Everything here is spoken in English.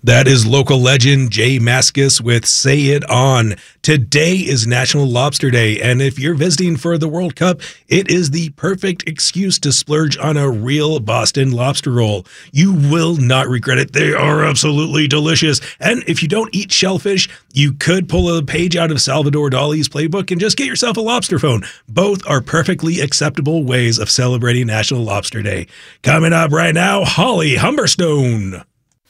That is local legend Jay Mascis with Say It On. Today is National Lobster Day, and if you're visiting for the World Cup, it is the perfect excuse to splurge on a real Boston lobster roll. You will not regret it. They are absolutely delicious. And if you don't eat shellfish, you could pull a page out of Salvador Dali's playbook and just get yourself a lobster phone. Both are perfectly acceptable ways of celebrating National Lobster Day. Coming up right now, Holly Humberstone.